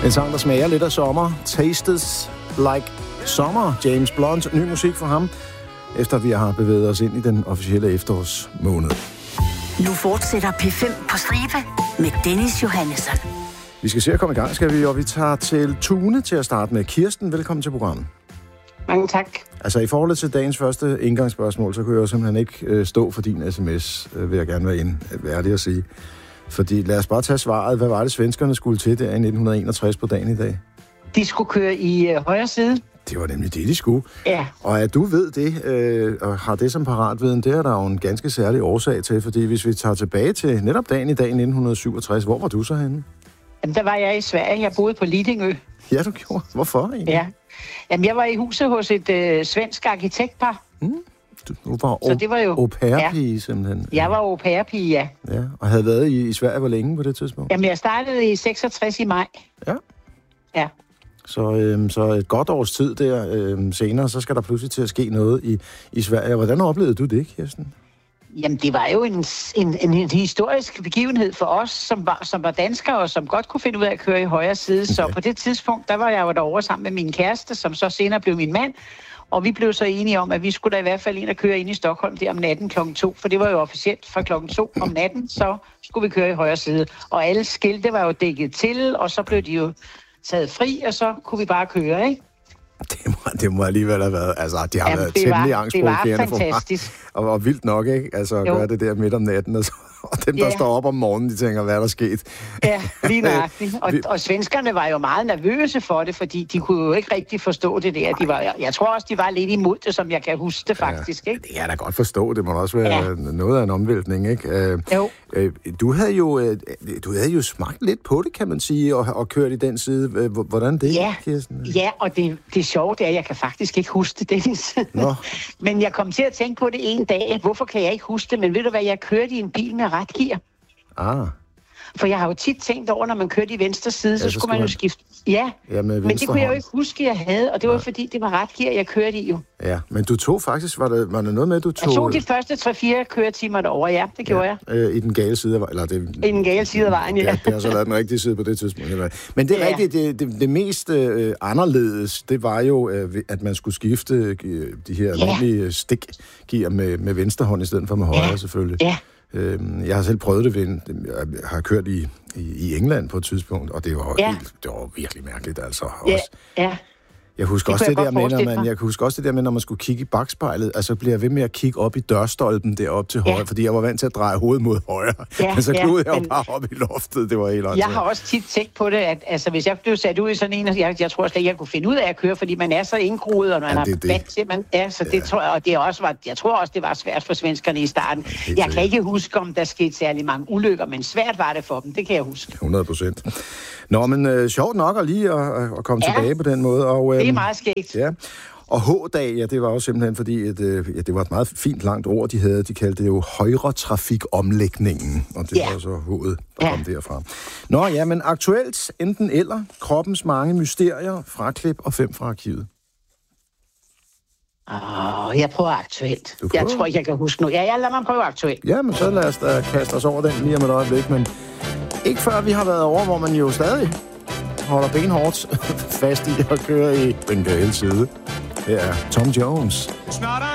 En sang, der smager lidt af sommer. Tastes like summer. James Blunt. Ny musik for ham, efter vi har bevæget os ind i den officielle efterårsmåned. Nu fortsætter P5 på stribe med Dennis Johannesson. Vi skal se at komme i gang, skal vi, og vi tager til Tune til at starte med. Kirsten, velkommen til programmet. Mange tak. Altså i forhold til dagens første indgangsspørgsmål, så kunne jeg jo simpelthen ikke stå for din sms, vil jeg gerne være ærlig at sige. Fordi lad os bare tage svaret. Hvad var det, svenskerne skulle til der i 1961 på dagen i dag? De skulle køre i højre side. Det var nemlig det, de skulle. Ja. Og at du ved det, og har det som paratviden, det er der jo en ganske særlig årsag til. Fordi hvis vi tager tilbage til netop dagen i dag 1967, hvor var du så henne? Jamen, der var jeg i Sverige. Jeg boede på Lidingö. Ja, du gjorde. Hvorfor egentlig? Ja. Jamen, jeg var i huset hos et svensk arkitektpar. Du var så det var jo au pair-pige, simpelthen. Jeg var au pair-pige, ja. Ja, og havde været i Sverige hvor længe på det tidspunkt? Jamen, jeg startede i 66 i maj. Ja. Ja. Så et godt års tid der senere, så skal der pludselig til at ske noget i Sverige. Hvordan oplevede du det, Kirsten? Jamen, det var jo en historisk begivenhed for os, som var danskere, og som godt kunne finde ud af at køre i højre side. Så på det tidspunkt, der var jeg jo derovre sammen med min kæreste, som så senere blev min mand. Og vi blev så enige om, at vi skulle da i hvert fald ind og køre ind i Stockholm der om natten kl. 2. For det var jo officielt fra kl. 2 om natten, så skulle vi køre i højre side. Og alle skilte var jo dækket til, og så blev de jo taget fri, og så kunne vi bare køre, ikke? Det må alligevel have været, altså de har været temmelig angstprovokerende for mig. Og vildt nok, ikke? Altså at gøre det der midt om natten, og dem, der står op om morgenen, de tænker, hvad er der sket? Ja, lige nøjagtigt. Og svenskerne var jo meget nervøse for det, fordi de kunne jo ikke rigtig forstå det der. Jeg tror også, de var lidt imod det, som jeg kan huske det faktisk, ikke? Det kan jeg da godt forstå. Det må også være noget af en omvæltning, ikke? Jo. Du havde jo smagt lidt på det, kan man sige, og kørt i den side. Hvordan det, Kirsten? Ja, og det sjove er, at jeg kan faktisk ikke huske det, Dennis. Men jeg kom til at tænke på det en dag. Hvorfor kan jeg ikke huske det? Men ved du hvad, jeg kørte i en bil med ratgear. For jeg har jo tit tænkt over, når man kørte i venstre side, så skulle man jo skifte. Ja, men det kunne jeg jo ikke huske, jeg havde, og det var fordi, det var ratgear, jeg kørte i jo. Ja, men du tog faktisk, var der noget med, du tog... Jeg tog de første 3-4 køretimer derovre, ja, det gjorde jeg. I den gale side af vejen, eller det... I den gale side af vejen, ja. Det har så lavet den rigtige side på det tidspunkt. Men det er rigtigt, det mest anderledes, det var jo, at man skulle skifte de her almindelige stikgear med venstre hånd i stedet for med højre, selvfølgelig. Ja. Jeg har selv prøvet det jeg har kørt i England på et tidspunkt, og det var det var virkelig mærkeligt, altså. Jeg husker også det der med, når man skulle kigge i bagspejlet, altså blev jeg ved med at kigge op i dørstolpen deroppe til højre, fordi jeg var vant til at dreje hovedet mod højre. Men så kludede jeg jo bare op i loftet, det var helt åndssvagt. Jeg har også tit tænkt på det, at altså, hvis jeg blev sat ud i sådan en, jeg tror slet ikke, jeg kunne finde ud af at køre, fordi man er så indgroet, og når man er vant til, man er, så det tror jeg, og det også var, jeg tror også, det var svært for svenskerne i starten. Jeg kan ikke huske, om der skete særlig mange ulykker, men svært var det for dem, det kan jeg huske. 100%. Nå, men sjovt nok at lige at komme tilbage på den måde. Og, det er meget skægt. Ja. Og H-dag, det var jo simpelthen fordi, det var et meget fint langt ord, de havde. De kaldte det jo højre trafikomlægningen, og det var så H'et, der kom derfra. Nå ja, men aktuelt enten eller, kroppens mange mysterier, fraklip og 5 fra arkivet. Jeg prøver aktuelt. Jeg tror ikke, jeg kan huske nu. Ja, lad mig prøve aktuelt. Ja, men så lad os da kaste os over den lige om et øjeblik, men ikke før vi har været over, hvor man jo stadig holder benhårdt fast i at køre i den gale side. Her er Tom Jones. It's not